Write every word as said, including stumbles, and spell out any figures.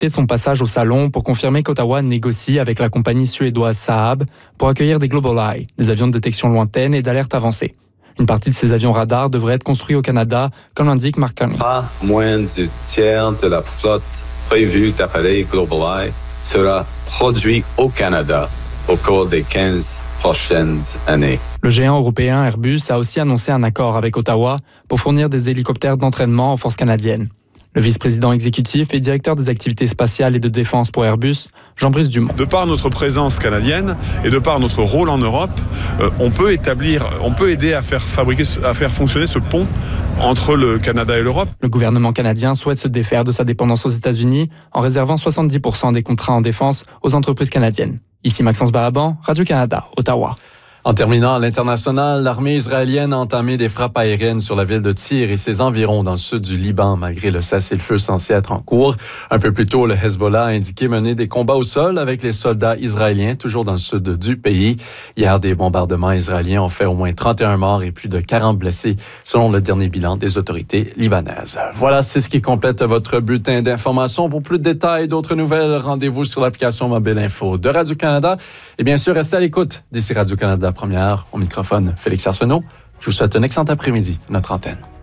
de son passage au salon pour confirmer qu'Ottawa négocie avec la compagnie suédoise Saab pour accueillir des GlobalEye, des avions de détection lointaine et d'alerte avancée. Une partie de ces avions radars devrait être construits au Canada, comme l'indique Mark Carney. Pas moins du tiers de la flotte prévue d'appareils GlobalEye sera produit au Canada au cours des quinze prochaines années. Le géant européen Airbus a aussi annoncé un accord avec Ottawa pour fournir des hélicoptères d'entraînement aux forces canadiennes. Le vice-président exécutif et directeur des activités spatiales et de défense pour Airbus, Jean-Brice Dumont. De par notre présence canadienne et de par notre rôle en Europe, euh, on peut établir, on peut aider à faire fabriquer, à faire fonctionner ce pont entre le Canada et l'Europe. Le gouvernement canadien souhaite se défaire de sa dépendance aux États-Unis en réservant soixante-dix pour cent des contrats en défense aux entreprises canadiennes. Ici Maxence Baraban, Radio-Canada, Ottawa. En terminant, à l'international, l'armée israélienne a entamé des frappes aériennes sur la ville de Tyr et ses environs dans le sud du Liban, malgré le cessez-le-feu censé être en cours. Un peu plus tôt, le Hezbollah a indiqué mener des combats au sol avec les soldats israéliens, toujours dans le sud du pays. Hier, des bombardements israéliens ont fait au moins trente et un morts et plus de quarante blessés, selon le dernier bilan des autorités libanaises. Voilà, c'est ce qui complète votre bulletin d'information. Pour plus de détails et d'autres nouvelles, rendez-vous sur l'application Mobile Info de Radio-Canada. Et bien sûr, restez à l'écoute d'ici Radio-Canada Première. Au microphone, Félix Arsenault. Je vous souhaite un excellent après-midi, notre antenne.